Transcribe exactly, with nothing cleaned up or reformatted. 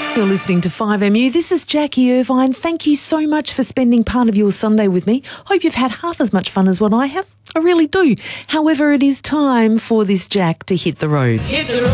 You're listening to five M U. This is Jackie Irvine. Thank you so much for spending part of your Sunday with me. Hope you've had half as much fun as what I have. I really do. However, it is time for this Jack to hit the road. Hit the road.